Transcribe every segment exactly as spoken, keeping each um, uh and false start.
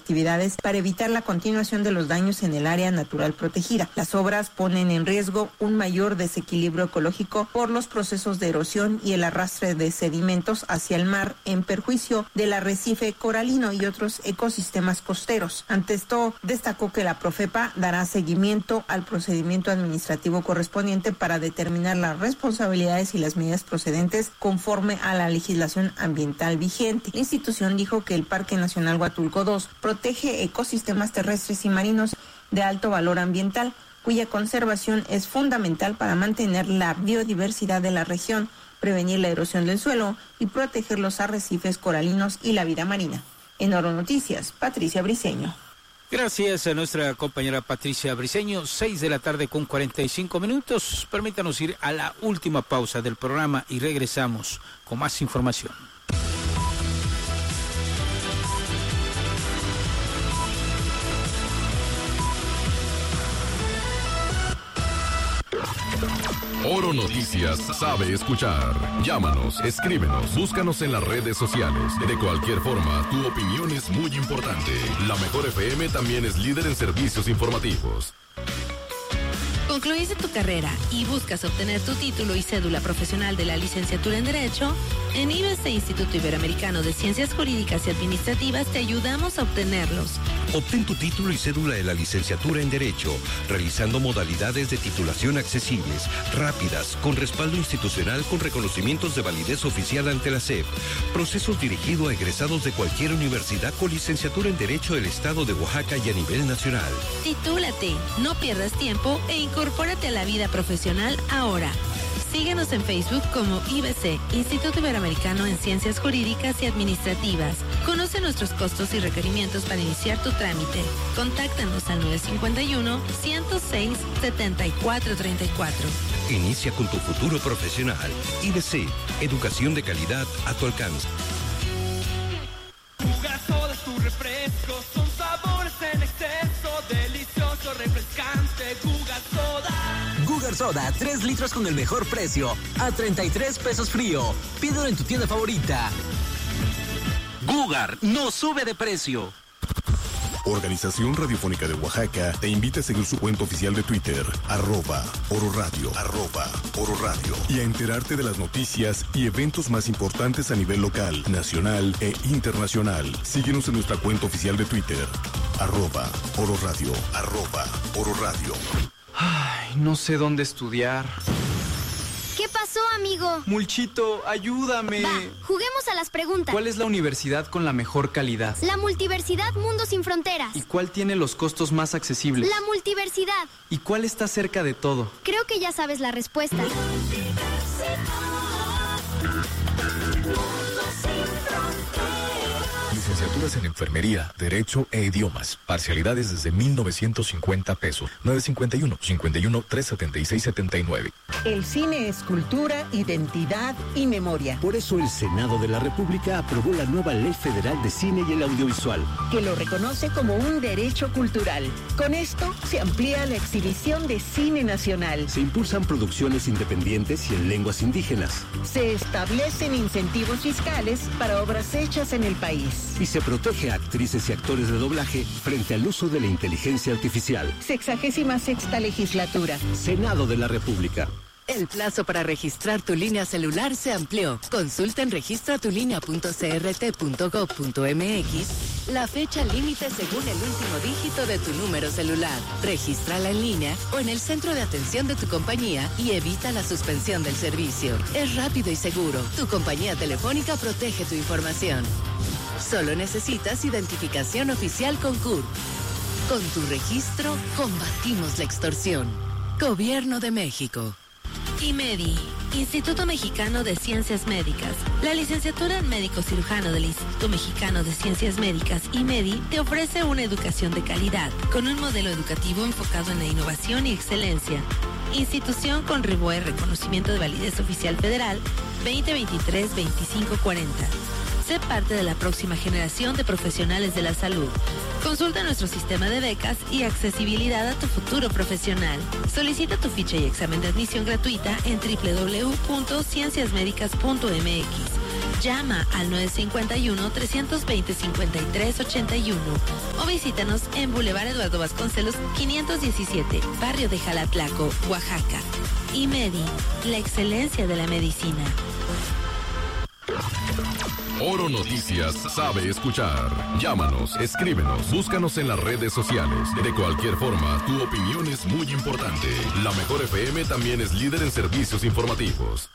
actividades para evitar la continuación de los daños en el área natural protegida. Las obras ponen en riesgo un mayor desequilibrio ecológico por los procesos de erosión y el arrastre de sedimentos hacia el mar en perjuicio del arrecife coralino y otros ecosistemas costeros. Ante esto, destacó que la Profepa dará seguimiento al procedimiento administrativo correspondiente para determinar las responsabilidades y las medidas procedentes conforme a la legislación ambiental vigente. La institución dijo que el Parque Nacional Huatulco dos protege ecosistemas terrestres y marinos de alto valor ambiental, cuya conservación es fundamental para mantener la biodiversidad de la región, prevenir la erosión del suelo y proteger los arrecifes coralinos y la vida marina. En Oro Noticias, Patricia Briceño. Gracias a nuestra compañera Patricia Briceño, seis de la tarde con cuarenta y cinco minutos. Permítanos ir a la última pausa del programa y regresamos con más información. Oro Noticias sabe escuchar. Llámanos, escríbenos, búscanos en las redes sociales. De cualquier forma, tu opinión es muy importante. La Mejor F M también es líder en servicios informativos. ¿Concluiste tu carrera y buscas obtener tu título y cédula profesional de la licenciatura en Derecho? En I B S Instituto Iberoamericano de Ciencias Jurídicas y Administrativas te ayudamos a obtenerlos. Obtén tu título y cédula de la licenciatura en Derecho, realizando modalidades de titulación accesibles, rápidas, con respaldo institucional con reconocimientos de validez oficial ante la S E P. Procesos dirigidos a egresados de cualquier universidad con licenciatura en Derecho del Estado de Oaxaca y a nivel nacional. Titúlate, no pierdas tiempo e incorpórate a la vida profesional ahora. Síguenos en Facebook como I B C, Instituto Iberoamericano en Ciencias Jurídicas y Administrativas. Conoce nuestros costos y requerimientos para iniciar tu trámite. Contáctanos al nueve cinco uno, ciento seis, setenta y cuatro treinta y cuatro. Inicia con tu futuro profesional. I B C, educación de calidad a tu alcance. Gugar Soda, tu refresco, son sabores en exceso, delicioso, refrescante, Gugar Soda. Gugar Soda, tres litros con el mejor precio, a treinta y tres pesos frío. Pídelo en tu tienda favorita. Gugar no sube de precio. Organización Radiofónica de Oaxaca te invita a seguir su cuenta oficial de Twitter, arroba Oro Radio, arroba Oro Radio, y a enterarte de las noticias y eventos más importantes a nivel local, nacional e internacional. Síguenos en nuestra cuenta oficial de Twitter, arroba Oro Radio, arroba Oro Radio. Ay, no sé dónde estudiar. ¿Qué pasó, amigo? Mulchito, ayúdame. Va, juguemos a las preguntas. ¿Cuál es la universidad con la mejor calidad? La Multiversidad Mundo Sin Fronteras. ¿Y cuál tiene los costos más accesibles? La Multiversidad. ¿Y cuál está cerca de todo? Creo que ya sabes la respuesta. Licenciaturas en Enfermería, Derecho e Idiomas. Parcialidades desde mil novecientos cincuenta pesos. nueve cinco uno, cincuenta y uno, trescientos setenta y seis, setenta y nueve. El cine es cultura, identidad y memoria. Por eso el Senado de la República aprobó la nueva Ley Federal de Cine y el Audiovisual, que lo reconoce como un derecho cultural. Con esto se amplía la exhibición de cine nacional. Se impulsan producciones independientes y en lenguas indígenas. Se establecen incentivos fiscales para obras hechas en el país. Y se protege a actrices y actores de doblaje frente al uso de la inteligencia artificial. Sexagésima sexta legislatura. Senado de la República. El plazo para registrar tu línea celular se amplió. Consulta en registra tu línea punto c r t punto gob punto m x la fecha límite según el último dígito de tu número celular. Regístrala en línea o en el centro de atención de tu compañía y evita la suspensión del servicio. Es rápido y seguro. Tu compañía telefónica protege tu información. Solo necesitas identificación oficial con C U R. Con tu registro, combatimos la extorsión. Gobierno de México. IMEDI, Instituto Mexicano de Ciencias Médicas. La licenciatura en médico cirujano del Instituto Mexicano de Ciencias Médicas, IMEDI, te ofrece una educación de calidad, con un modelo educativo enfocado en la innovación y excelencia. Institución con R I B O E, reconocimiento de validez oficial federal veinte veintitrés veinticinco cuarenta. Sé parte de la próxima generación de profesionales de la salud. Consulta nuestro sistema de becas y accesibilidad a tu futuro profesional. Solicita tu ficha y examen de admisión gratuita en doble u doble u doble u punto ciencias médicas punto m x. Llama al nueve cinco uno, tres dos cero, cinco tres ocho uno o visítanos en Boulevard Eduardo Vasconcelos quinientos diecisiete, barrio de Jalatlaco, Oaxaca. IMEDI, la excelencia de la medicina. Oro Noticias sabe escuchar. Llámanos, escríbenos, búscanos en las redes sociales. De cualquier forma, tu opinión es muy importante. La Mejor F M también es líder en servicios informativos.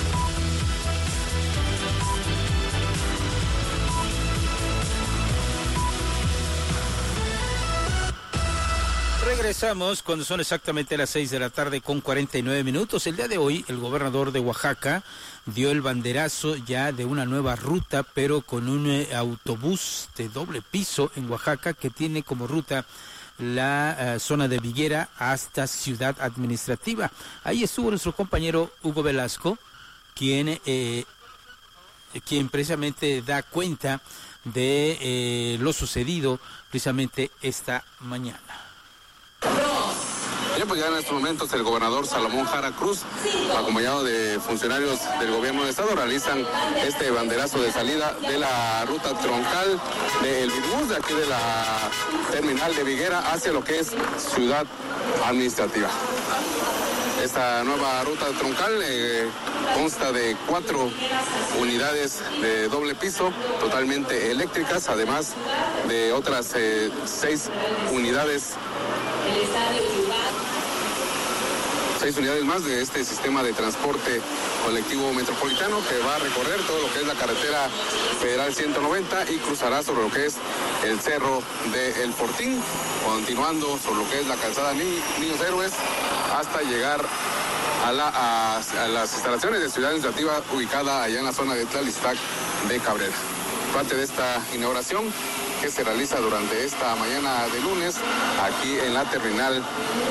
Regresamos cuando son exactamente las seis de la tarde con cuarenta y nueve minutos. El día de hoy, el gobernador de Oaxaca dio el banderazo ya de una nueva ruta, pero con un eh, autobús de doble piso en Oaxaca que tiene como ruta la uh, zona de Viguera hasta Ciudad Administrativa. Ahí estuvo nuestro compañero Hugo Velasco, quien, eh, quien precisamente da cuenta de eh, lo sucedido precisamente esta mañana. Bien, pues ya en estos momentos el gobernador Salomón Jara Cruz, acompañado de funcionarios del gobierno del estado, realizan este banderazo de salida de la ruta troncal del Vidbus, de aquí de la terminal de Viguera hacia lo que es Ciudad Administrativa. Esta nueva ruta troncal eh, consta de cuatro unidades de doble piso totalmente eléctricas, además de otras eh, seis unidades Seis unidades más de este sistema de transporte colectivo metropolitano que va a recorrer todo lo que es la carretera federal ciento noventa y cruzará sobre lo que es el cerro de El Fortín, continuando sobre lo que es la calzada Ni Niños Héroes hasta llegar a, la, a, a las instalaciones de Ciudad Administrativa ubicada allá en la zona de Tlalistac de Cabrera. Parte de esta inauguración que se realiza durante esta mañana de lunes aquí en la terminal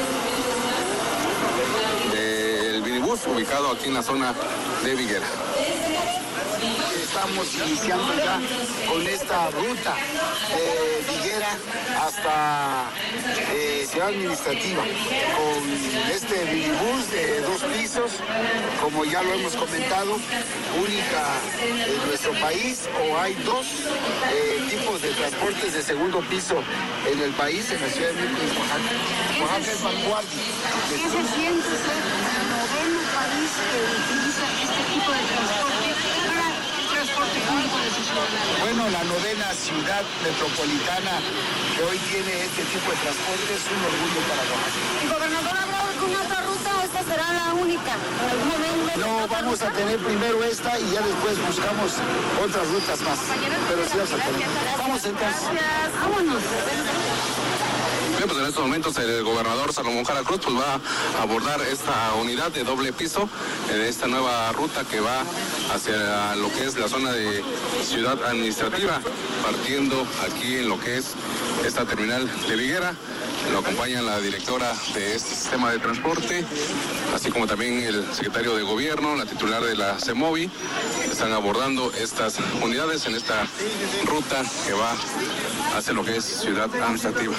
del Vidibus, ubicado aquí en la zona de Viguera. Estamos iniciando ya con esta ruta de Viguera hasta eh, Ciudad Administrativa, con este minibús de dos pisos, como ya lo hemos comentado, única en nuestro país, o hay dos eh, tipos de transportes de segundo piso en el país, en la Ciudad de México y Oaxaca. Oaxaca es vanguardia. ¿Qué se siente ser el noveno país que utiliza este tipo de transporte para el transporte público de su ciudad? Bueno, la novena ciudad metropolitana que hoy tiene este tipo de transporte es un orgullo para Oaxaca. ¿El gobernador habrá alguna otra ruta o esta será la única? ¿En algún momento? No, vamos a tener primero esta y ya después buscamos otras rutas más. Pero sí vamos a tener. Vamos entonces. Gracias. Vámonos. Bien, pues en estos momentos el gobernador Salomón Jara Cruz pues va a abordar esta unidad de doble piso en esta nueva ruta que va hacia lo que es la zona de Ciudad Administrativa, partiendo aquí en lo que es esta terminal de Viguera. Lo acompaña la directora de este sistema de transporte, así como también el secretario de gobierno, la titular de la CEMOVI. Están abordando estas unidades en esta ruta que va hacia lo que es Ciudad Administrativa.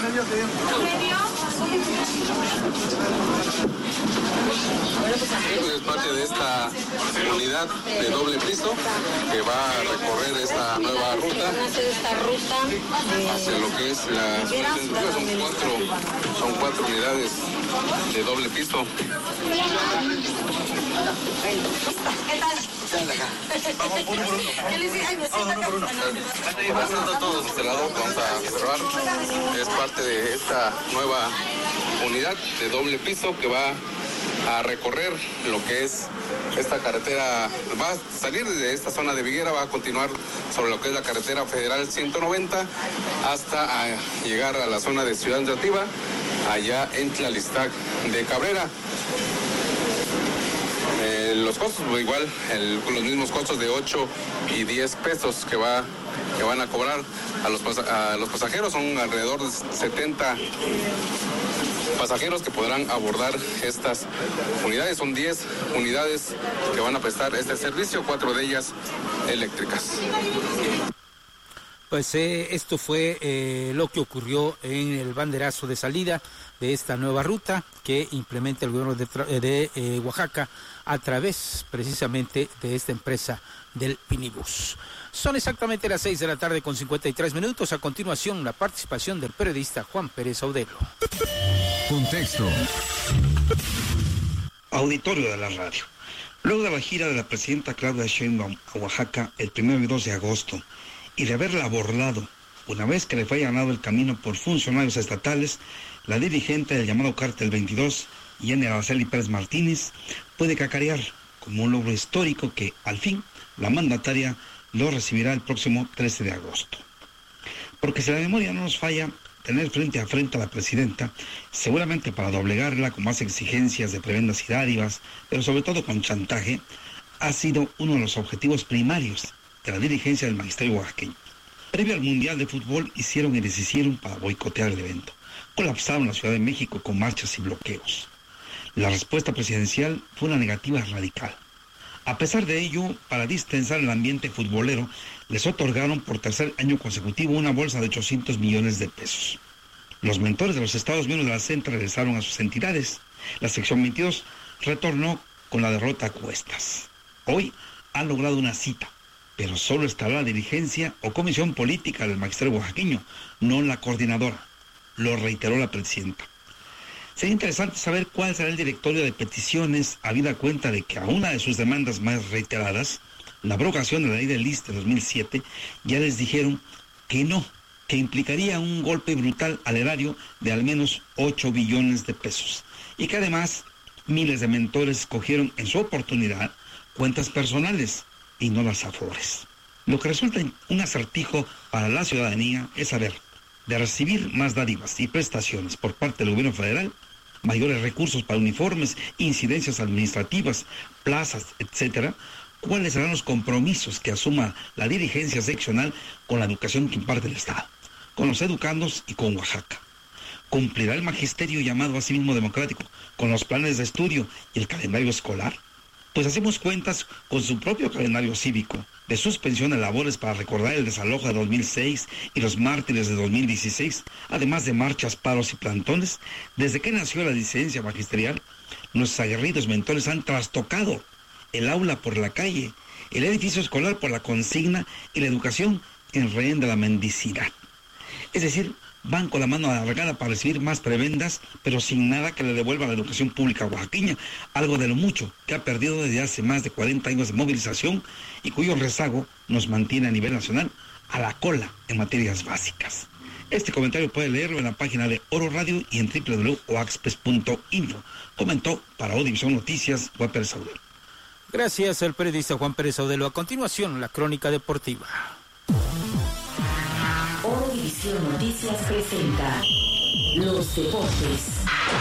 Es parte de esta unidad de doble piso que va a recorrer esta nueva ruta hacia lo que es la son cuatro, son cuatro unidades de doble piso. Vamos por uno por uno. Vamos por uno. Todos de este lado, vamos a observar. Es parte de esta nueva unidad de doble piso que va a recorrer lo que es esta carretera, va a salir de esta zona de Viguera, va a continuar sobre lo que es la carretera federal ciento noventa hasta a llegar a la zona de Ciudad Administrativa, allá en Tlalistac de Cabrera. Eh, los costos, pues igual, el, los mismos costos de ocho y diez pesos que va que van a cobrar a los, a los pasajeros, son alrededor de setenta pasajeros que podrán abordar estas unidades. Son diez unidades que van a prestar este servicio, cuatro de ellas eléctricas. Pues eh, esto fue eh, lo que ocurrió en el banderazo de salida de esta nueva ruta que implementa el gobierno de, de eh, Oaxaca a través precisamente de esta empresa del Pinibus. Son exactamente las seis de la tarde con cincuenta y tres minutos. A continuación, la participación del periodista Juan Pérez Audelo. Contexto. Auditorio de la radio. Luego de la gira de la presidenta Claudia Sheinbaum a Oaxaca el primero y dos de agosto y de haberla abordado una vez que le fue allanado el camino por funcionarios estatales, la dirigente del llamado Cártel veintidós, Jenny Araceli Pérez Martínez, puede cacarear como un logro histórico que, al fin, la mandataria lo recibirá el próximo trece de agosto. Porque si la memoria no nos falla, tener frente a frente a la presidenta, seguramente para doblegarla con más exigencias de prebendas y dádivas, pero sobre todo con chantaje, ha sido uno de los objetivos primarios de la dirigencia del magisterio oaxaqueño. Previo al Mundial de Fútbol hicieron y deshicieron para boicotear el evento. Colapsaron la Ciudad de México con marchas y bloqueos. La respuesta presidencial fue una negativa radical. A pesar de ello, para distensar el ambiente futbolero, les otorgaron por tercer año consecutivo una bolsa de ochocientos millones de pesos. Los mentores de los estados miembros de la C E N T E regresaron a sus entidades. La sección veintidós retornó con la derrota a cuestas. Hoy han logrado una cita, pero solo estará la dirigencia o comisión política del magisterio oaxaqueño, no la coordinadora. Lo reiteró la presidenta. Sería interesante saber cuál será el directorio de peticiones, habida cuenta de que a una de sus demandas más reiteradas, la abrogación de la ley del I S S S de dos mil siete, ya les dijeron que no, que implicaría un golpe brutal al erario de al menos ocho billones de pesos. Y que además miles de mentores escogieron en su oportunidad cuentas personales y no las afores. Lo que resulta un acertijo para la ciudadanía es saber, de recibir más dádivas y prestaciones por parte del gobierno federal, mayores recursos para uniformes, incidencias administrativas, plazas, etcétera, cuáles serán los compromisos que asuma la dirigencia seccional con la educación que imparte el Estado, con los educandos y con Oaxaca. ¿Cumplirá el magisterio llamado a sí mismo democrático con los planes de estudio y el calendario escolar? Pues hacemos cuentas con su propio calendario cívico, de suspensión de labores para recordar el desalojo de dos mil seis y los mártires de dos mil dieciséis, además de marchas, paros y plantones. Desde que nació la disidencia magisterial, nuestros aguerridos mentores han trastocado el aula por la calle, el edificio escolar por la consigna y la educación en rehén de la mendicidad. Es decir, van con la mano alargada para recibir más prebendas, pero sin nada que le devuelva a la educación pública oaxaqueña, algo de lo mucho que ha perdido desde hace más de cuarenta años de movilización y cuyo rezago nos mantiene a nivel nacional a la cola en materias básicas. Este comentario puede leerlo en la página de Oro Radio y en doble u doble u doble u punto oaxpes punto info. Comentó para Odivisión Noticias, Juan Pérez Audelo. Gracias al periodista Juan Pérez Audelo. A continuación, la crónica deportiva. Odivisión Noticias presenta los deportes.